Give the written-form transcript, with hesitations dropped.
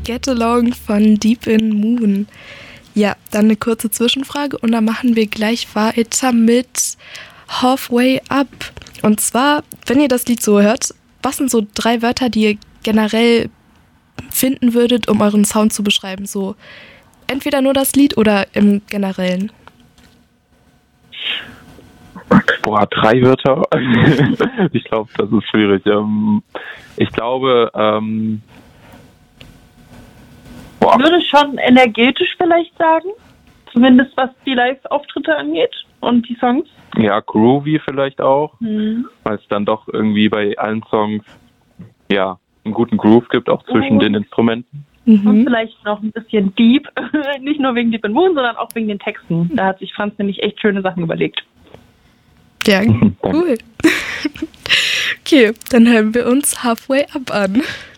Get Along von Deep in Moon. Ja, dann eine kurze Zwischenfrage und dann machen wir gleich weiter mit Halfway Up. Und zwar, wenn ihr das Lied so hört, was sind so 3 Wörter, die ihr generell finden würdet, um euren Sound zu beschreiben? So entweder nur das Lied oder im Generellen. Boah, 3 Wörter? Ich glaube, das ist schwierig. Ich glaube, Ich würde schon energetisch vielleicht sagen. Zumindest was die Live-Auftritte angeht und die Songs. ja, groovy vielleicht auch, weil es dann doch irgendwie bei allen Songs ja einen guten Groove gibt, auch zwischen den Instrumenten. Und vielleicht noch ein bisschen deep. Nicht nur wegen Deep in Moon, sondern auch wegen den Texten. Da hat sich Franz nämlich echt schöne Sachen überlegt. Ja, cool. Okay, dann hören wir uns Halfway Up an.